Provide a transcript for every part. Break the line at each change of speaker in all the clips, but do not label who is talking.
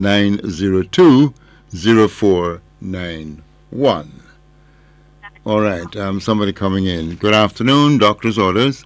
902-0491. All right, somebody coming in. Good afternoon, doctor's orders.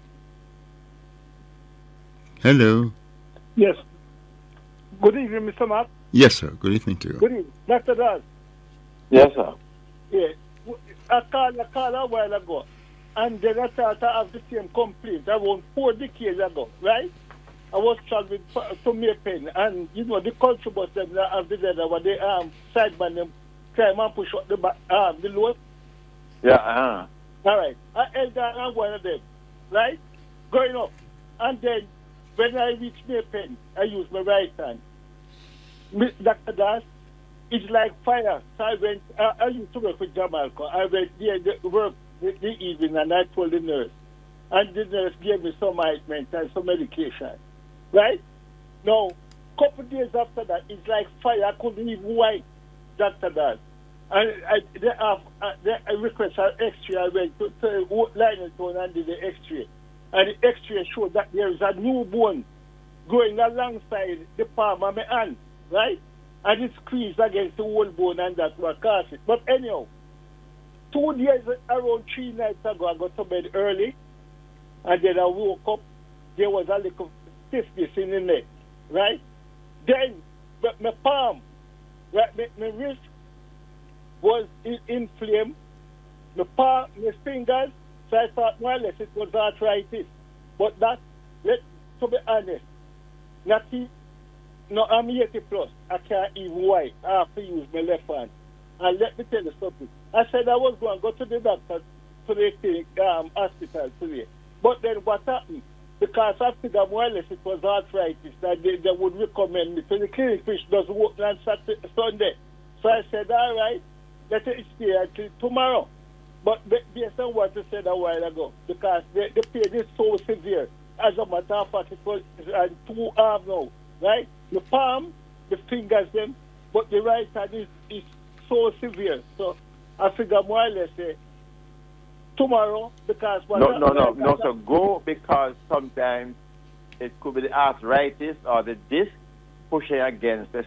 Hello.
Yes. Good evening, Mr. Mark.
Yes, sir. Good evening to you.
Good evening. Dr. Daz.
Yes, sir.
Yeah. I called a while ago, and then I thought I have the same complaint around 4 decades ago, right? I was traveling to Maypen, and you know the country bus them that have the leather where they sideman them climb and push up the back the load.
Yeah.
All right. I held down one of them, right? Going up, and then when I reached Maypen, I used my right hand. Dr. Das, it's like fire. So I went. I used to work with Jamalco. I went there to work the evening, and I told the nurse, and the nurse gave me some ointment and some medication. Right? Now, couple days after that, it's like fire. I couldn't even wipe Dr. that. And I request an X-ray. I went to Lioneltown and did the X-ray. And the X-ray showed that there is a new bone going alongside the palm of my hand, right? And it squeezed against the whole bone, and that's what caused it. But anyhow, 2 days, around 3 nights ago, I got to bed early, and then I woke up. There was a little stiffness in the neck, right? Then my palm, right, my wrist was inflamed. My palm, my fingers, so I thought more or less it was arthritis. But that, to be honest, I'm 80 plus. I can't even wipe. I have to use my left hand. And let me tell you something. I said I was going to go to the doctor, to the clinic, hospital today. But then what happened? Because I figured more or less it was arthritis that they would recommend me to the clinic, which does work on Sunday. So I said, all right, let it stay until tomorrow. But based on what I said a while ago, because the pain is so severe, as a matter of fact, it was 2 arms now, right? The palm, the fingers, them, but the right hand is so severe. So I figure more or less tomorrow, because
no. So go, because sometimes it could be the arthritis or the disc pushing against the